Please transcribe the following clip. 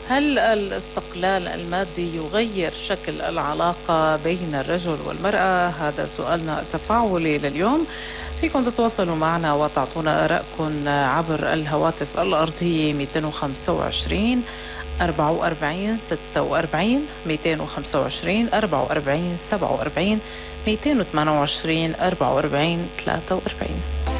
هل الاستقلال المادي يغير شكل العلاقة بين الرجل والمرأة؟ هذا سؤالنا التفاعلي لليوم. فيكم تتواصلوا معنا وتعطونا آرائكم عبر الهواتف الأرضية 225 44 46 225 44 47 228 44 43.